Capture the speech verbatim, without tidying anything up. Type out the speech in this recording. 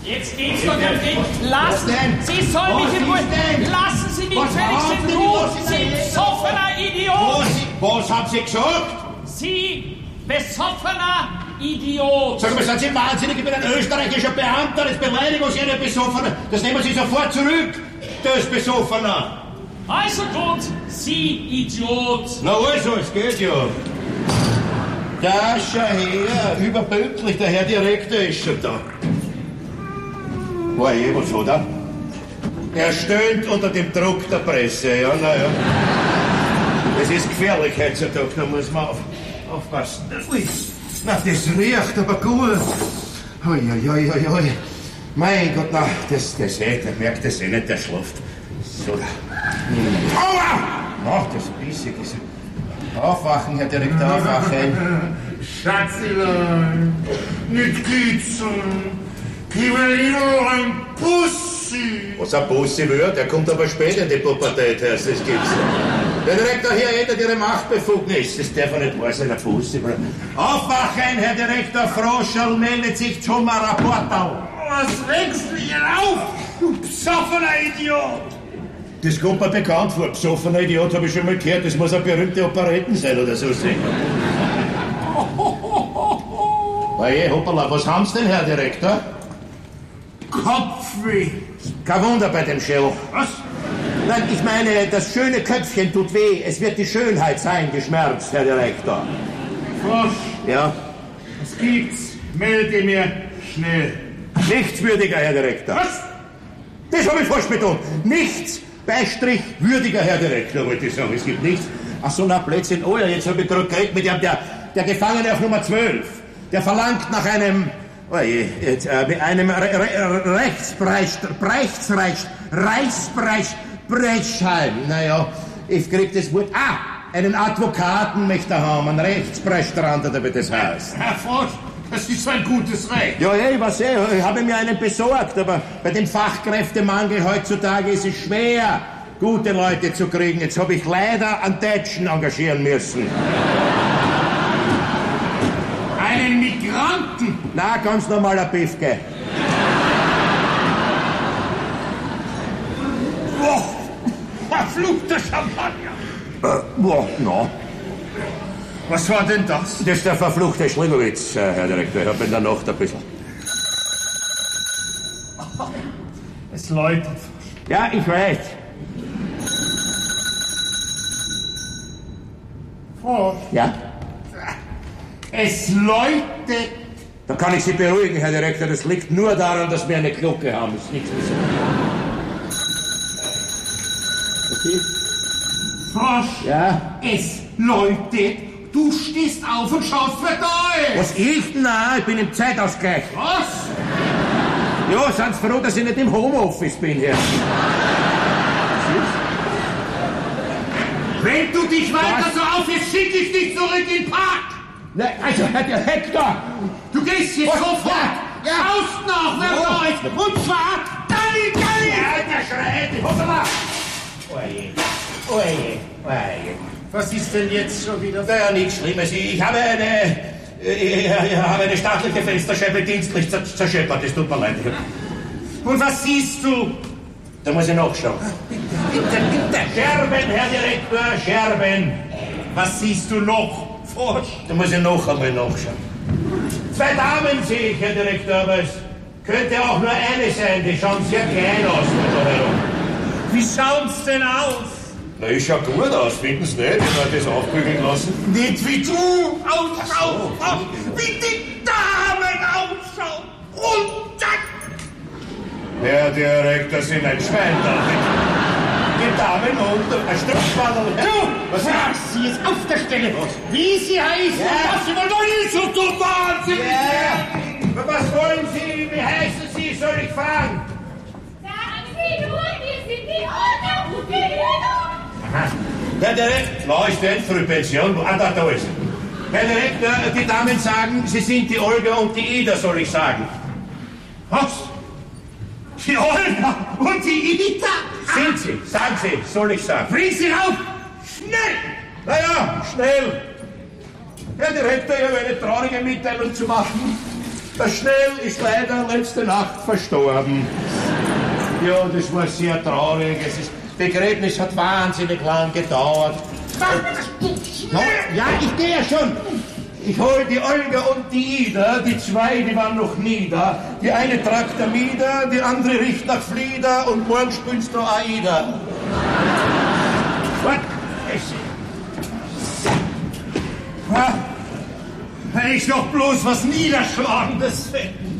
Jetzt geht's doch nicht. Lassen Sie sollen mich in Ruhe. Lassen Sie mich wenigstens in Ruhe. Sie besoffener Idiot. Was, was haben Sie gesagt? Sie besoffener Idiot. Sag mal, sind Sie wahnsinnig? Ich bin ein österreichischer Beamter. Das Beleidigung Sie einen Besoffener. Das nehmen Sie sofort zurück. Das Besoffener. Also gut, Sie Idiot. Na also, es geht ja. Da schau her, überpünktlich, der Herr Direktor ist schon da. Oje, was hat er? Er stöhnt unter dem Druck der Presse, ja, naja. Das ist gefährlich heutzutage, da muss man auf, aufpassen. Ui, na, das riecht aber gut. Ui, ui, ui, ui, ui. Mein Gott, na, das, das, eh, der merkt das eh nicht, der schläft. So, da. Hm. Aua! Ach, das bissig ist. Aufwachen, Herr Direktor, aufwachen. Schatzilein, nicht kitzeln. Ich will Ihnen ein Bussi. Was ein Bussi wird, der kommt aber später in die Pubertät, heißt das gibt's. Der Direktor hier ändert Ihre Machtbefugnis. Das darf ja nicht wahr sein, ein Bussi. Aufwachen, Herr Direktor, Froscherl meldet sich zum Rapportau. Was regst du hier auf, du besoffener Idiot? Das kommt mir bekannt vor. Besoffener Idiot habe ich schon mal gehört. Das muss eine berühmte Operetten sein oder so sehen. Oje, hoppala, was haben Sie denn, Herr Direktor? Kopfweh. Kein Wunder bei dem Schell. Was? Nein, ich meine, das schöne Köpfchen tut weh. Es wird die Schönheit sein, geschmerzt, Herr Direktor. Frosch. Ja? Was gibt's? Melde mir schnell. Nichtswürdiger, Herr Direktor. Was? Das habe ich falsch betont. Nichts. Beistrich würdiger, Herr Direktor, wollte ich sagen. Es gibt nichts. Ach so, na, Blödsinn. Oh ja, jetzt habe ich gerade geredet mit dem, der, der Gefangene auf Nummer zwölf. Der verlangt nach einem, oh je, jetzt, äh, einem Re Re Rechtspreis, Preisrecht, Reichspreis, Breschheim. Naja, ich krieg das Wort. Ah, einen Advokaten möchte er haben, einen Rechtspreisstrand, oder wie das heißt. Herr Frosch, das ist ein gutes Recht. Ja, ja, ich weiß eh, ich habe mir einen besorgt, aber bei dem Fachkräftemangel heutzutage ist es schwer, gute Leute zu kriegen. Jetzt habe ich leider einen Deutschen engagieren müssen. Einen Migranten? Na, ganz normaler Piefke. Boah, verfluchter Champagner. Äh, boah, no. Was war denn das? Das ist der verfluchte Schlimmerwitz, Herr Direktor. Ich habe in der Nacht ein bisschen. Es läutet. Ja, ich weiß. Frosch. Ja? Es läutet. Da kann ich Sie beruhigen, Herr Direktor. Das liegt nur daran, dass wir eine Glocke haben. Das ist nichts Besonderes. Okay? Frosch. Ja? Es läutet. Du stehst auf und schaust verdammt. Was ich? Nein, ich bin im Zeitausgleich. Was? Ja, sind Sie froh, dass ich nicht im Homeoffice bin hier. Wenn du dich weiter Was? so aufhältst, schick ich dich zurück in den Park. Nein, also, Herr Direktor! Du gehst jetzt Was? sofort. Ja, ja. Schaust noch, wer Ja. da ist. Und zwar, Dalli, Dalli. Ja, der schreit! Hoppala! Oje, oje, oje. Was ist denn jetzt schon wieder? Ja, nichts Schlimmes. Ich, ich habe eine... Ich, ich habe eine staatliche Fensterscheibe dienstlich zer zerscheppert. Es tut mir leid. Und was siehst du? Da muss ich nachschauen. Bitte, bitte. Scherben, Herr Direktor, Scherben. Was siehst du noch? Frosch. Da muss ich noch einmal nachschauen. Zwei Damen sehe ich, Herr Direktor, aber es könnte auch nur eine sein. Die schauen sehr klein aus von da herum. Wie schaut's denn aus? Na, ich schau gut aus, finden Sie nicht? Ich habe das aufbügeln lassen. Nicht wie du ausschaust, Frosch. Wie die Damen ausschauen. Und dann... Herr Direktor, Sie sind ein Schwein da. Die Damen und ein Strumpfballon. Du, was sagst Sie jetzt auf der Stelle? Wie sie heißt Ja. und was sie wollen, doch nicht so dumm wahnsinnig werden. Ja. Was wollen Sie? Wie heißen Sie? Soll ich fragen? Sagen Sie nur, wir sind die Unterbefehlung. Herr Direktor, wo ist denn Frühpension? Ah, da, da ist sie. Herr Direktor, die Damen sagen, Sie sind die Olga und die Ida, soll ich sagen. Was? Die Olga und die Ida? Sind Sie? Sagen Sie, soll ich sagen. Bring sie rauf! Schnell! Naja, schnell. Herr Direktor, ich habe eine traurige Mitteilung zu machen. Der Schnell ist leider letzte Nacht verstorben. Ja, das war sehr traurig. Es ist, Begräbnis hat wahnsinnig lang gedauert. Ja, ich gehe ja schon. Ich hol die Olga und die Ida, die zwei, die waren noch nie da. Die eine tragt der Mieder, die andere riecht nach Flieder und morgen spielst du Aida. Was? Da ist doch bloß was Niederschlagendes.